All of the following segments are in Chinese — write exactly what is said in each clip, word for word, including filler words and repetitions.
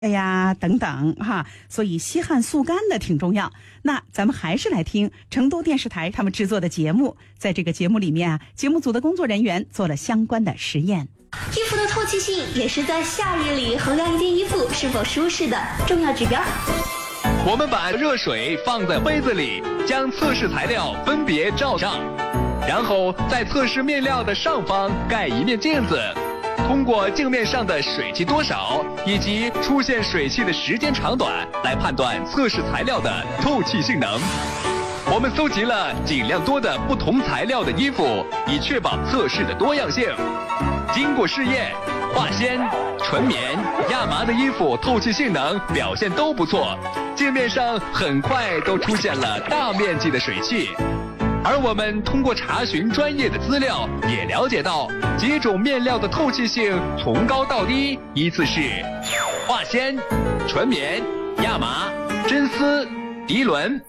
哎呀，等等哈，所以吸汗速干的挺重要。那咱们还是来听成都电视台他们制作的节目，在这个节目里面啊，节目组的工作人员做了相关的实验。 衣服的透气性也是在夏日里衡量一件衣服是否舒适的重要指标。 我们把热水放在杯子里，将测试材料分别罩上，然后在测试面料的上方盖一面镜子。通过镜面上的水汽多少以及出现水汽的时间长短来判断测试材料的透气性能。我们搜集了尽量多的不同材料的衣服，以确保测试的多样性。经过试验，化纤、纯棉、亚麻的衣服透气性能表现都不错，镜面上很快都出现了大面积的水汽。而我们通过查询专业的资料，也了解到几种面料的透气性从高到低依次是化纤、纯棉、亚麻、真丝、涤纶。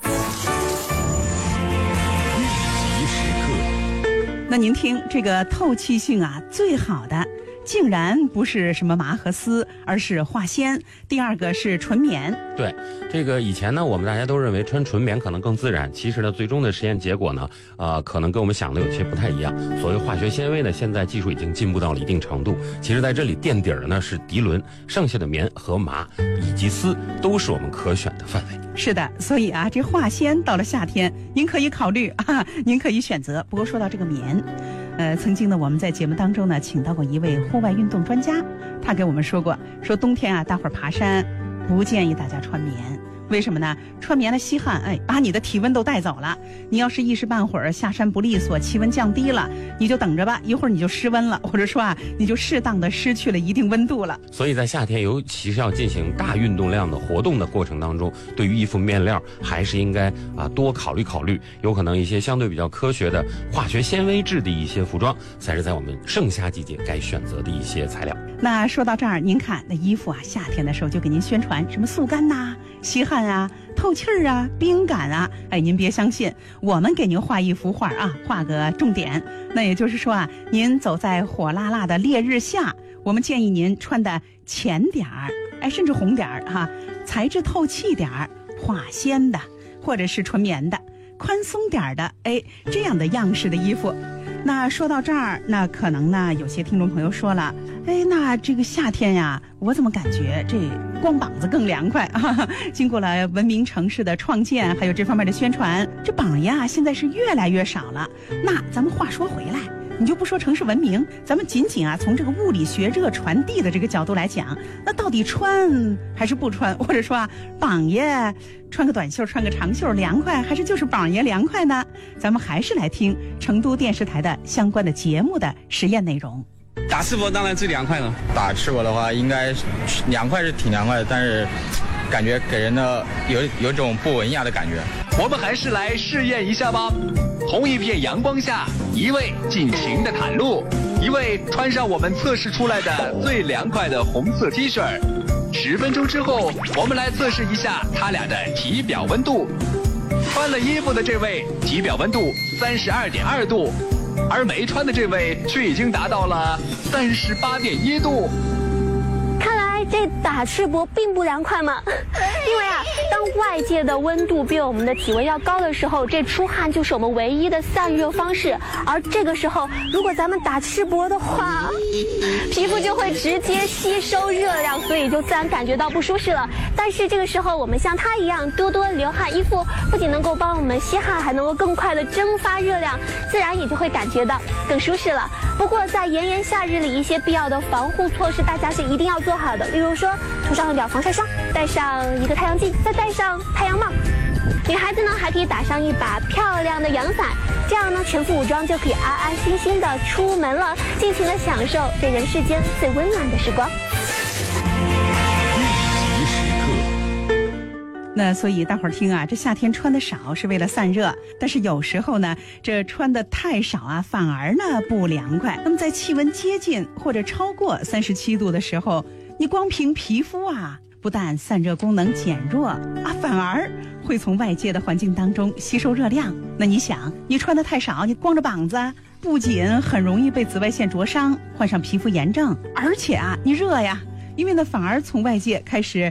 那您听这个透气性啊，最好的竟然不是什么麻和丝，而是化纤。第二个是纯棉。 对，这个以前呢，我们大家都认为穿纯棉可能更自然。其实呢，最终的实验结果呢，呃，可能跟我们想的有些不太一样。所谓化学纤维呢，现在技术已经进步到了一定程度。其实在这里垫底儿的呢是涤纶，剩下的棉和麻以及丝都是我们可选的范围。 是的，所以啊，这化纤到了夏天，您可以考虑啊，您可以选择。不过说到这个棉。呃，曾经呢，我们在节目当中呢，请到过一位户外运动专家，他给我们说过，说冬天啊，大伙儿爬山不建议大家穿棉。为什么呢？穿棉了吸汗，哎，把你的体温都带走了。你要是一时半会儿下山不利索，气温降低了，你就等着吧，一会儿你就失温了，或者说啊，你就适当的失去了一定温度了。 所以在夏天，尤其是要进行大运动量的活动的过程当中，对于衣服面料还是应该啊多考虑考虑。有可能一些相对比较科学的化学纤维质的一些服装，才是在我们盛夏季节该选择的一些材料。 那说到这儿，您看那衣服啊，夏天的时候就给您宣传什么速干呐、啊、吸汗啊、透气儿啊、冰感啊，哎，您别相信，我们给您画一幅画啊，画个重点。那也就是说啊，您走在火辣辣的烈日下，我们建议您穿的浅点儿，哎，甚至红点儿哈，材质透气点儿，化纤的或者是纯棉的，宽松点儿的，哎，这样的样式的衣服。那说到这儿，那可能呢，有些听众朋友说了，哎，那这个夏天呀，我怎么感觉这光膀子更凉快啊？经过了文明城市的创建，还有这方面的宣传，这膀呀现在是越来越少了。那咱们话说回来，你就不说城市文明，咱们仅仅啊从这个物理学热传递的这个角度来讲，那到底穿还是不穿，或者说啊膀爷穿个短袖穿个长袖凉快，还是就是膀爷凉快呢？咱们还是来听成都电视台的相关的节目的实验内容。 打赤膊当然最凉快了。 打赤膊的话，应该凉快是挺凉快的，但是感觉给人的有有一种不文雅的感觉。 我们还是来试验一下吧。同一片阳光下，一位尽情的袒露，一位穿上我们测试出来的最凉快的红色 T 恤。十分钟之后，我们来测试一下他俩的体表温度。穿了衣服的这位体表温度三十二点二度，而没穿的这位却已经达到了三十八点一度。 看来这打赤膊并不凉快嘛，因为啊，当外界的温度比我们的体温要高的时候，这出汗就是我们唯一的散热方式。而这个时候，如果咱们打赤膊的话，皮肤就会直接吸收热量，所以就自然感觉到不舒适了。但是这个时候，我们像它一样多多流汗，衣服不仅能够帮我们吸汗，还能够更快的蒸发热量，自然也就会感觉到更舒适了。不过在炎炎夏日里，一些必要的防护措施大家是一定要做好的，例如说涂上一点防晒霜，戴上一个太阳镜，再戴上太阳帽。女孩子呢还可以打上一把漂亮的阳伞，这样呢全副武装就可以安安心心的出门了，尽情的享受这人世间最温暖的时光。 那所以大伙儿听啊，这夏天穿的少是为了散热，但是有时候呢，这穿的太少啊，反而呢不凉快。那么在气温接近或者超过三十七度的时候，你光凭皮肤啊，不但散热功能减弱啊，反而会从外界的环境当中吸收热量。那你想，你穿的太少，你光着膀子，不仅很容易被紫外线灼伤，患上皮肤炎症，而且啊，你热呀。 因为呢反而从外界开始